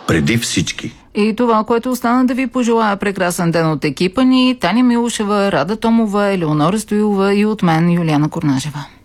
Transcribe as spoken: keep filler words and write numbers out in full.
преди всички. И това, което остана да ви пожелая прекрасен ден от екипа ни, Таня Милушева, Рада Томова, Елеонора Стоилова и от мен, Юлиана Курнажева.